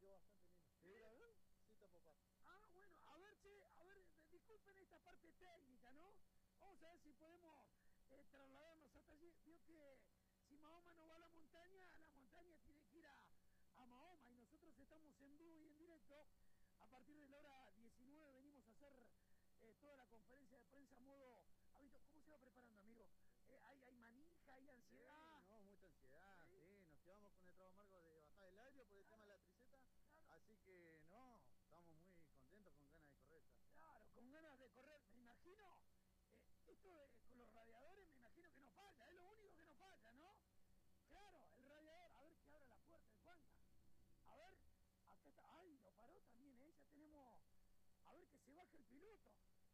quedó bastante lindo. ¿Sí? A ver, sí, papá. Ah, bueno, a ver, che, a ver, disculpen esta parte técnica, ¿no? Vamos a ver si podemos trasladarnos hasta allí. Vio que si Mahoma no va a la montaña tiene que ir a Mahoma, y nosotros estamos en vivo y en directo. A partir de la hora 19 venimos a hacer toda la conferencia de prensa a modo hábito. ¿Cómo se va preparando, amigo? ¿Hay manija, hay ansiedad? Sí, no, mucha ansiedad, sí. Nos llevamos con el trabajo amargo de bajar el aire por el tema de la triseta. Claro. Así que no, estamos muy contentos, con ganas de correr ya. Claro, con ganas de correr, me imagino. Con los radiadores me imagino que no falla, es lo único que no falla, ¿no? Claro, el radiador, a ver que abra la puerta, el Juanca. A ver, acá está, ay, lo paró también, ya tenemos, a ver que se baje el piloto.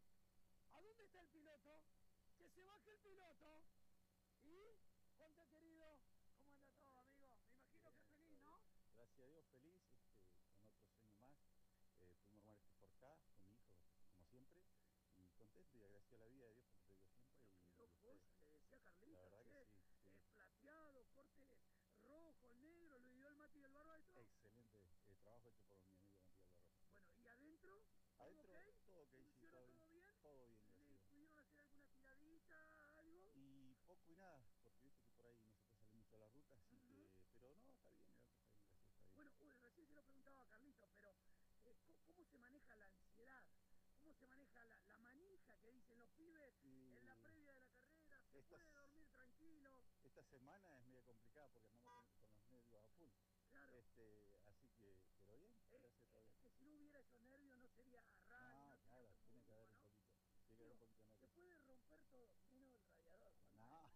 ¿A dónde está el piloto? Que se baje el piloto. ¿Y? Juanca querido, ¿cómo anda todo, amigo? Me imagino que feliz, ¿no? Gracias a Dios, feliz, con otro sueño más. Pudimos armar este 4K con mi hijo, como siempre, y contento y agradecido a la vida de Dios, como te digo siempre. Quedó joya, le decía Carlito, la verdad que sí, sí. Plateado, corte rojo, negro, lo dio el Mati del Barba y todo. Excelente trabajo hecho por mi amigo Matías Barba. Bueno, ¿y adentro? Adentro, todo ok, sí, todo bien. Todo bien, gracias. ¿Le pudieron hacer alguna tiradita, algo? Y poco y nada, porque viste que por ahí no se puede salir mucho a la ruta, así que, pero no, está bien, el auto está bien, gracias, está bien. Bueno, recién se lo preguntaba a Carlito, pero ¿cómo se maneja la ansiedad? ¿Cómo se maneja la manija que dicen los pibes en la previa de la carrera? ¿Se puede dormir tranquilo? Esta semana es media complicada porque andamos con los nervios a full. Claro. Así que, pero bien, gracias, todo bien. Que si no hubiera esos nervios no sería raro. No, claro, tiene que haber un poquito. Tiene que haber un poquito de nervios. Se puede romper todo, menos el radiador. No.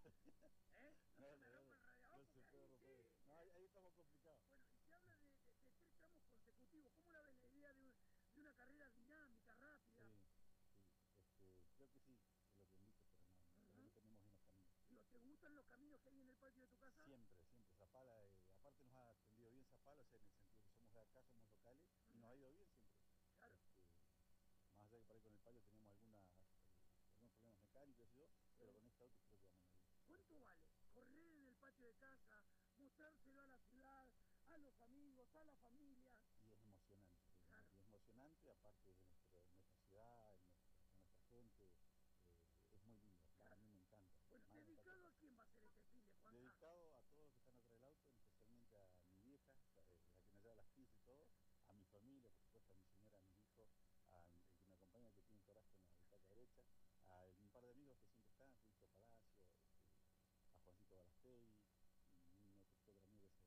No se me rompe el radiador. No se puede romper. Sí. No, ahí estamos complicados. Bueno, y se habla de 3 tramos consecutivos. ¿Cómo la ves la idea de una carrera dinámica, rápida? Sí. Creo que sí, es lo que indico, pero no tenemos en los caminos. Digo, ¿te gustan los caminos que hay en el patio de tu casa? Siempre. Zapala, aparte nos ha atendido bien Zapala, o sea, en el sentido que somos de acá, somos locales, y nos ha ido bien siempre. Claro. Más allá que por ahí con el palio teníamos algunos problemas mecánicos y yo, pero con este auto creo que vamos a ir. ¿Cuánto vale correr en el patio de casa, mostrárselo a la ciudad, a los amigos, a la familia? Y es emocionante, claro. Y es emocionante, aparte de nuestra ciudad, de nuestra gente, es muy lindo, claro. A mí me encanta. Bueno, ¿dedicado a quién va a ser este fin de Juanca? Dedicado a todos los que están atrás del auto, especialmente a mi vieja, la que me lleva las pizzas y todo, a mi familia, por supuesto, a mi señora, a mis hijos, al que me acompaña, que tiene un coraje en la butaca derecha, a un par de amigos que siempre están, Justo Palacio, a Juancito Balastegui, y un otro amigo que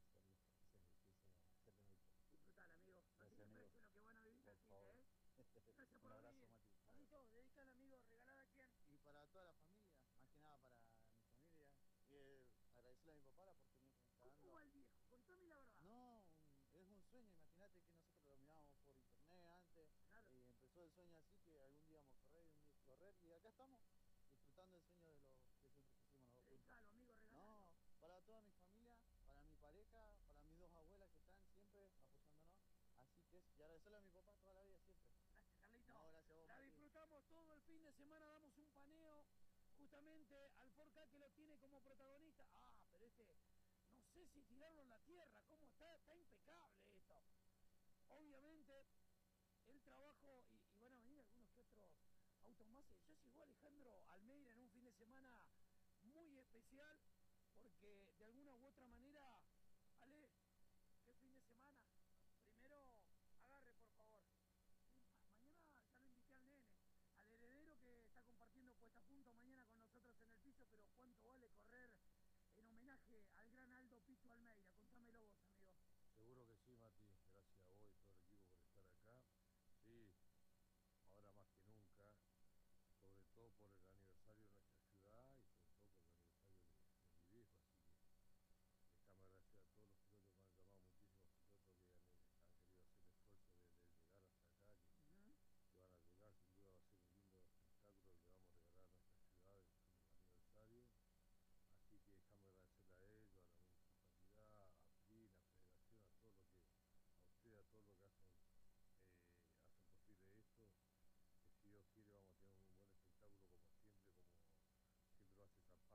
se realiza. Disfrutar, amigo. Gracias, amigo. Lo que van a vivir por favor. Gracias por un abrazo, venir. Mati. Juanito, dedica al amigo, regalada a quién. Y para toda la familia, más que nada para mi familia. Y agradecerle a mi papá la oportunidad que me está dando. ¿Cómo va el viejo? Contame la verdad. No, es un sueño, imagínate que nosotros lo mirábamos por internet antes. Claro. Y empezó el sueño así que algún día vamos a correr y acá estamos disfrutando el sueño de lo que siempre quisimos los dos. Dedicalo, amigo, regalado. No, para toda mi familia, para mi pareja, para mis 2 abuelas que están siempre apoyándonos. Así que y agradecerle a mi papá toda la vida siempre. Gracias, Carlito. No, gracias a vos, La Mati. disfrutamos todo el fin de semana, damos un paneo justamente al 4K que lo tiene como protagonista. Ah, pero no sé si tirarlo en la tierra, ¿cómo está? Está impecable esto. Obviamente, el trabajo, y van a venir algunos que otros autos más. Ya llegó Alejandro Almeida en un fin de semana muy especial, porque de alguna u otra manera